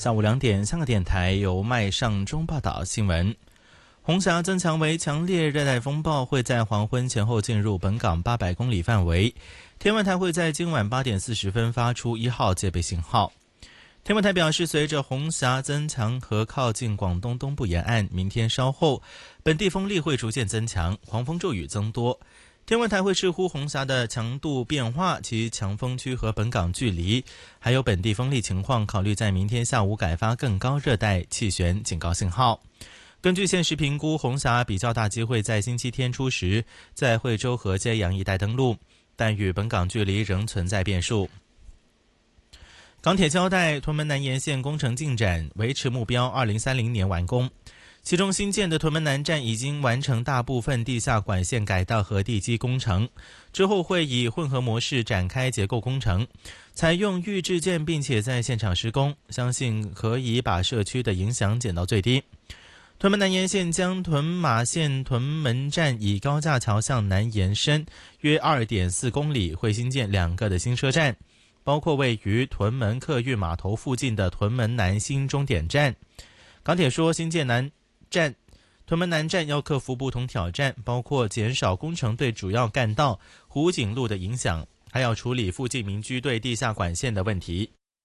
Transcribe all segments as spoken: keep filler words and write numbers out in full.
下午两点，香港电台由麦尚中报道新闻。红霞增强为强烈热带风暴，会在黄昏前后进入本港八百公里范围。天文台会在今晚八点四十分发出一号戒备信号。天文台表示，随着红霞增强和靠近广东东部沿岸，明天稍后本地风力会逐渐增强，狂风骤雨增多。天文台会视乎红霞的强度变化、其强风区和本港距离，还有本地风力情况，考虑在明天下午改发更高热带气旋警告信号。根据现时评估，红霞比较大机会在星期天初时在惠州和揭阳一带登陆，但与本港距离仍存在变数。港铁交代，屯门南延线工程进展，维持目标二零三零年完工。其中新建的屯门南站已经完成大部分地下管线改道和地基工程，之后会以混合模式展开结构工程，采用预制件并且在现场施工，相信可以把社区的影响减到最低。屯门南延线将屯马线屯门站以高架桥向南延伸约 二点四公里，会新建两个的新车站，包括位于屯门客运码头附近的屯门南新终点站。港铁说，新建南站屯门南站要克服不同挑战，包括减少工程对主要干道湖景路的影响，还要处理附近民居对地下管线的问题。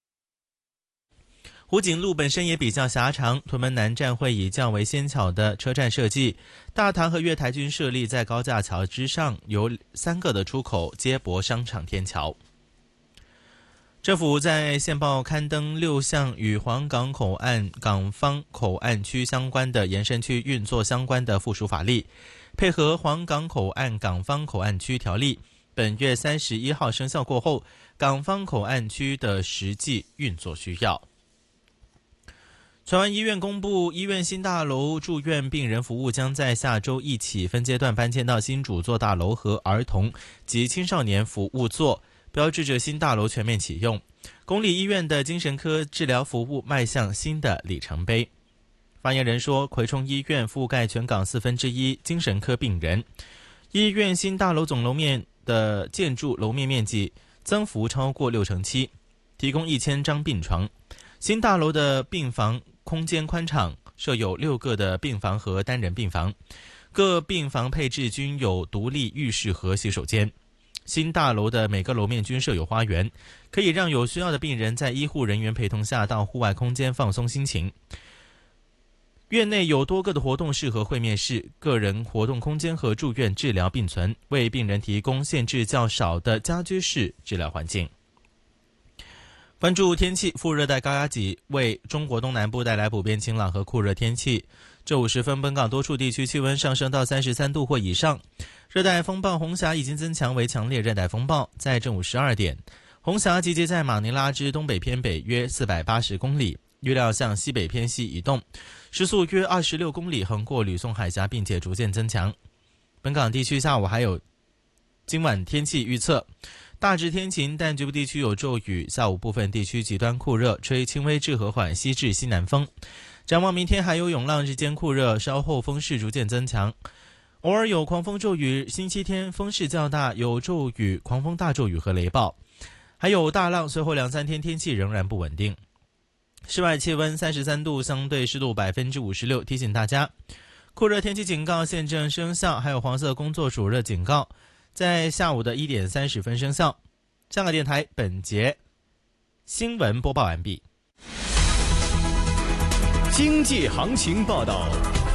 湖景路本身也比较狭长，屯门南站会以较为纤巧的车站设计，大堂和月台均设立在高架桥之上，有三个的出口接驳商场天桥。政府在线报刊登六项与黄港口岸港方口岸区相关的延伸区运作相关的附属法例，配合黄港口岸港方口岸区条例，本月三十一号生效过后，港方口岸区的实际运作需要。荃湾医院公布，医院新大楼住院病人服务将在下周一起分阶段搬迁到新主座大楼和儿童及青少年服务座，标志着新大楼全面启用，公立医院的精神科治疗服务迈向新的里程碑。发言人说，葵涌医院覆盖全港四分之一精神科病人，医院新大楼总楼面的建筑楼面面积增幅超过六成七，提供一千张病床。新大楼的病房空间宽敞，设有六个的病房和单人病房，各病房配置均有独立浴室和洗手间。新大楼的每个楼面均设有花园，可以让有需要的病人在医护人员陪同下到户外空间放松心情。院内有多个的活动适合会面室、个人活动空间和住院治疗并存，为病人提供限制较少的家居式治疗环境。关注天气，副热带高压脊为中国东南部带来普遍晴朗和酷热天气。正午时分，本港多处地区气温上升到三十三度或以上。热带风暴红霞已经增强为强烈热带风暴，在正午十二点，红霞集结在马尼拉之东北偏北约四百八十公里，预料向西北偏西移动，时速约二十六公里，横过吕宋海峡，并且逐渐增强。本港地区下午还有今晚天气预测，大致天晴，但局部地区有骤雨，下午部分地区极端酷热，吹轻微至和缓西至西南风。展望明天还有涌浪日间酷热，稍后风势逐渐增强，偶尔有狂风骤雨，星期天风势较大，有骤雨、狂风大骤雨和雷暴，还有大浪，随后两三天天气仍然不稳定。室外气温三十三度，相对湿度 百分之五十六， 提醒大家酷热天气警告现正生效，还有黄色工作暑热警告在下午的一点三十分生效。香港电台本节新闻播报完毕。 经济行情报道。